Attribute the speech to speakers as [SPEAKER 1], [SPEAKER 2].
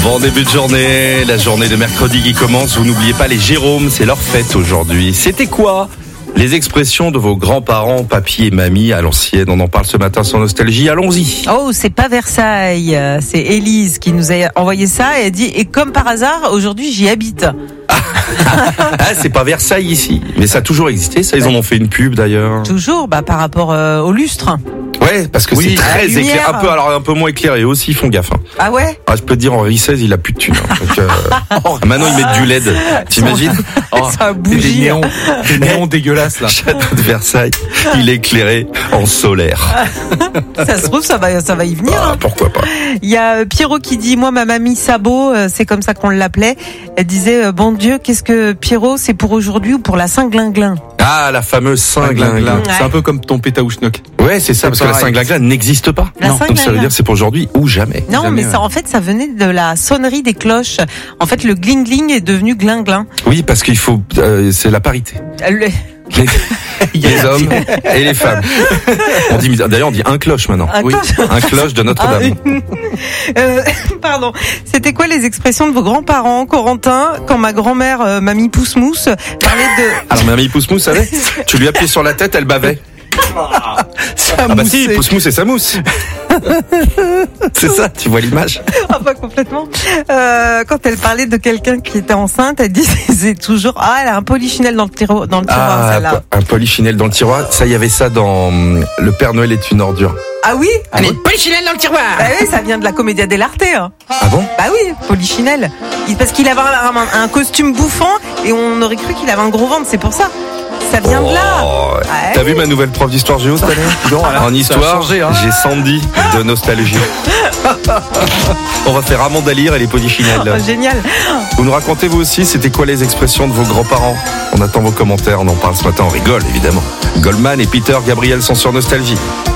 [SPEAKER 1] Bon début de journée, la journée de mercredi qui commence. Vous n'oubliez pas les Jérômes, c'est leur fête aujourd'hui. C'était quoi les expressions de vos grands-parents, papy et mamie à l'ancienne? On en parle ce matin sur Nostalgie, allons-y.
[SPEAKER 2] Oh, c'est pas Versailles, c'est Élise qui nous a envoyé ça et elle dit « Et comme par hasard, aujourd'hui j'y habite ».
[SPEAKER 1] Ah, c'est pas Versailles ici, mais ça a toujours existé, ça ils en ont fait une pub d'ailleurs.
[SPEAKER 2] Toujours, par rapport au lustre.
[SPEAKER 1] Ouais, parce que c'est très éclairé, un peu moins éclairé aussi, ils font gaffe. Hein.
[SPEAKER 2] Ah ouais?
[SPEAKER 1] Je peux te dire, Henri XVI, il a plus de thunes. Hein. Donc, maintenant, ils mettent du LED. T'imagines?
[SPEAKER 2] Ça bougie.
[SPEAKER 3] Des néons dégueulasses, là.
[SPEAKER 1] Château de Versailles, il est éclairé en solaire.
[SPEAKER 2] Ça se trouve, ça va y venir. Hein.
[SPEAKER 1] Pourquoi pas?
[SPEAKER 2] Il y a Pierrot qui dit, moi, ma mamie Sabot, c'est comme ça qu'on l'appelait. Elle disait, bon Dieu, qu'est-ce que Pierrot, c'est pour aujourd'hui ou pour la Saint-Glinglin?
[SPEAKER 1] Ah, la fameuse Saint-Glinglin.
[SPEAKER 2] Ouais.
[SPEAKER 3] C'est un peu comme ton pétaouchnock.
[SPEAKER 1] Ouais, c'est ça, parce que la Saint-Glinglin n'existe pas. Donc ça veut dire que c'est pour aujourd'hui ou jamais.
[SPEAKER 2] Non,
[SPEAKER 3] Jamais,
[SPEAKER 2] mais ça, en fait, ça venait de la sonnerie des cloches. En fait, le gling-gling est devenu glinglin.
[SPEAKER 1] Oui, parce qu'il faut, c'est la parité. Les hommes et les femmes. D'ailleurs, on dit un cloche maintenant. Un cloche de Notre-Dame.
[SPEAKER 2] Pardon. C'était quoi les expressions de vos grands-parents, Corentin, quand ma grand-mère, mamie Pousse-Mousse, parlait de...
[SPEAKER 1] Alors, mamie Pousse-Mousse, savait? Tu lui appuyais sur la tête, elle bavait. Ah bah si, Pousse-Mousse et sa mousse. C'est ça, tu vois l'image?
[SPEAKER 2] Ah, pas complètement. Quand elle parlait de quelqu'un qui était enceinte, elle disait toujours, elle a un polichinelle dans le tiroir, celle-là.
[SPEAKER 1] Un polichinelle dans le tiroir. Ça, il y avait ça dans Le Père Noël est une ordure.
[SPEAKER 2] Ah oui?
[SPEAKER 1] Allez, polichinelle dans le tiroir!
[SPEAKER 2] Bah oui, ça vient de la Commedia dell'arte. Hein.
[SPEAKER 1] Ah bon?
[SPEAKER 2] Bah oui, polichinelle. Parce qu'il avait un costume bouffant et on aurait cru qu'il avait un gros ventre, c'est pour ça. Ça vient de là. Ouais.
[SPEAKER 1] T'as vu ma nouvelle prof d'histoire géo cette année?
[SPEAKER 3] Non,
[SPEAKER 1] en histoire,
[SPEAKER 3] changé, hein.
[SPEAKER 1] j'ai Sandy de Nostalgie. On va faire Amanda Lear et les polichinelles.
[SPEAKER 2] Oh, génial.
[SPEAKER 1] Vous nous racontez vous aussi, c'était quoi les expressions de vos grands-parents? On attend vos commentaires, on en parle ce matin, on rigole évidemment. Goldman et Peter Gabriel sont sur Nostalgie.